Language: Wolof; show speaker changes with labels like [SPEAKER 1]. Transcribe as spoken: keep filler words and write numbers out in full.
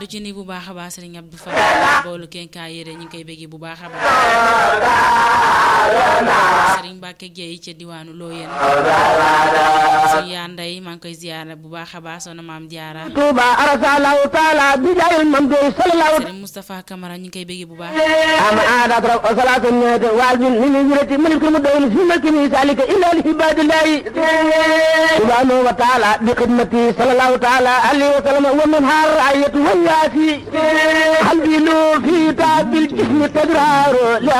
[SPEAKER 1] ci ni bu baax a baax Serigne Abdou Fall boolu kenkaa yére ñu ngi koy bëgg bu baax a baax Serigne Mbacke Gueye ca diwaanu Looyeen Serigne Yanday maa ngi koy ziyaara bu baax a baax soxna maam Diarra
[SPEAKER 2] Touba arsalahu taala bi jaayil mamdu sallallahu
[SPEAKER 1] Serigne Moustapha Camara ñu ngi koy bëgg bu baax
[SPEAKER 2] ama aada trop salatu nete wajin ni yurati min kullu dawli fi makini salika illa li ibadillahi subhanahu wa ta'ala bi khidmati sallallahu ta'ala alayhi wa sallam wa min har ayatu wayati hal bilu fi tabil jismi tadraru